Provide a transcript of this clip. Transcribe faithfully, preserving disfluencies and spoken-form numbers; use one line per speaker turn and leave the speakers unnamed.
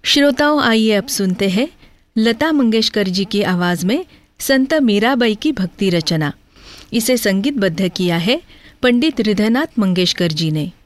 श्रोताओं, आइए अब सुनते हैं लता मंगेशकर जी की आवाज में संत मीराबाई की भक्ति रचना। इसे संगीतबद्ध किया है पंडित हृदयनाथ मंगेशकर जी ने।